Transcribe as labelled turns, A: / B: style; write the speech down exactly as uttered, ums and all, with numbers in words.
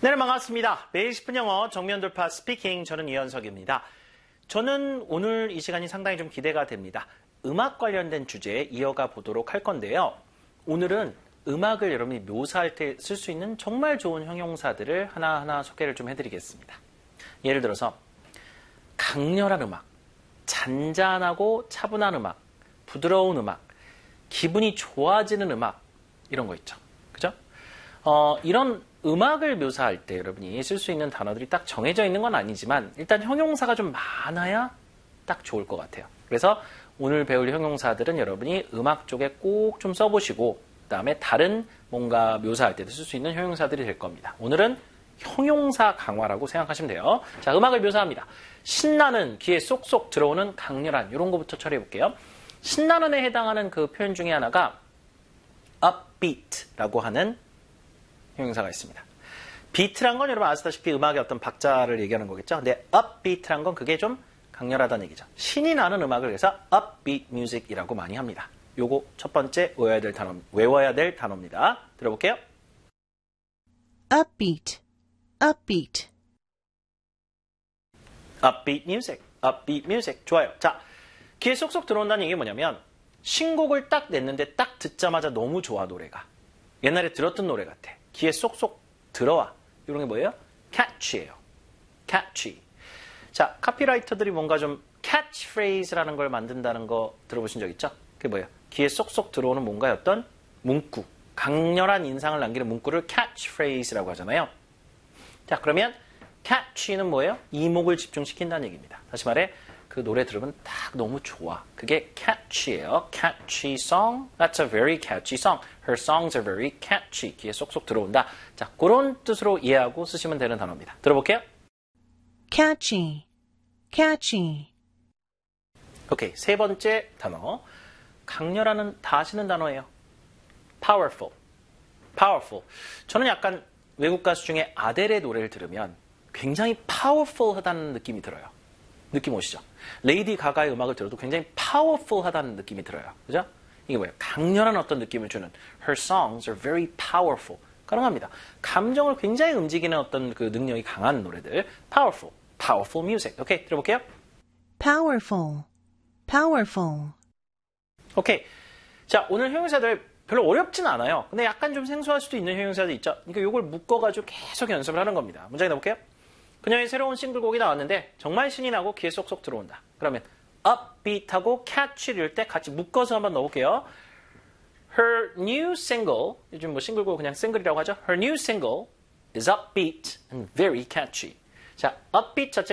A: 네, 반갑습니다. 매일 십 분 영어 정면 돌파 스피킹, 저는 이현석입니다. 저는 오늘 이 시간이 상당히 좀 기대가 됩니다. 음악 관련된 주제 이어가 보도록 할 건데요. 오늘은 음악을 여러분이 묘사할 때 쓸 수 있는 정말 좋은 형용사들을 하나하나 소개를 좀 해드리겠습니다. 예를 들어서 강렬한 음악, 잔잔하고 차분한 음악, 부드러운 음악, 기분이 좋아지는 음악, 이런 거 있죠. 그죠? 어, 이런 음악을 묘사할 때 여러분이 쓸 수 있는 단어들이 딱 정해져 있는 건 아니지만 일단 형용사가 좀 많아야 딱 좋을 것 같아요. 그래서 오늘 배울 형용사들은 여러분이 음악 쪽에 꼭 좀 써보시고 그 다음에 다른 뭔가 묘사할 때도 쓸 수 있는 형용사들이 될 겁니다. 오늘은 형용사 강화라고 생각하시면 돼요. 자, 음악을 묘사합니다. 신나는, 귀에 쏙쏙 들어오는 강렬한, 이런 거부터 처리해 볼게요. 신나는에 해당하는 그 표현 중에 하나가 upbeat라고 하는 형용사가 있습니다. 비트란 건 여러분 아시다시피 음악의 어떤 박자를 얘기하는 거겠죠. 근데 upbeat란 건 그게 좀 강렬하다는 얘기죠. 신이 나는 음악을 그래서 upbeat music이라고 많이 합니다. 요거 첫 번째 외워야 될 단어, 외워야 될 단어입니다. 들어볼게요.
B: upbeat, upbeat.
A: upbeat music, upbeat music. 좋아요. 자, 귀에 쏙쏙 들어온다는 얘기 뭐냐면 신곡을 딱 냈는데 딱 듣자마자 너무 좋아, 노래가. 옛날에 들었던 노래 같아. 귀에 쏙쏙 들어와. 이런 게 뭐예요? catchy예요. catchy. 자, 카피라이터들이 뭔가 좀 catchphrase라는 걸 만든다는 거 들어보신 적 있죠? 그게 뭐예요? 귀에 쏙쏙 들어오는 뭔가의 어떤 문구, 강렬한 인상을 남기는 문구를 catchphrase라고 하잖아요. 자, 그러면 catchy는 뭐예요? 이목을 집중시킨다는 얘기입니다. 다시 말해, 그 노래 들으면 딱 너무 좋아. 그게 catchy예요. catchy song. That's a very catchy song. Her songs are very catchy. 귀에 쏙쏙 들어온다. 자, 그런 뜻으로 이해하고 쓰시면 되는 단어입니다. 들어볼게요.
B: catchy, catchy.
A: 오케이, 세 번째 단어. 강렬하는 다 아시는 단어예요. powerful. powerful. 저는 약간 외국 가수 중에 아델의 노래를 들으면 굉장히 powerful하다는 느낌이 들어요. 느낌 오시죠? 레이디 가가의 음악을 들어도 굉장히 powerful하다는 느낌이 들어요. 그죠? 이게 뭐예요? 강렬한 어떤 느낌을 주는 Her songs are very powerful. 가능합니다. 감정을 굉장히 움직이는 어떤 그 능력이 강한 노래들. powerful. powerful music. 오케이, 들어볼게요.
B: powerful, powerful.
A: 오케이. 자, 오늘 형용사들 별로 어렵진 않아요. 근데 약간 좀 생소할 수도 있는 형용사들 있죠? 그러니까 이걸 묶어가지고 계속 연습을 하는 겁니다. 문장에 넣어볼게요. 그녀의 새로운 싱글곡이 나왔는데 정말 신이 나고 귀에 쏙쏙 들어온다. 그러면 upbeat하고 catchy를 때 같이 묶어서 한번 넣어볼게요. Her new single, 요즘 뭐 싱글곡 그냥 싱글이라고 하죠. Her new single is upbeat and very catchy. 자, upbeat 자체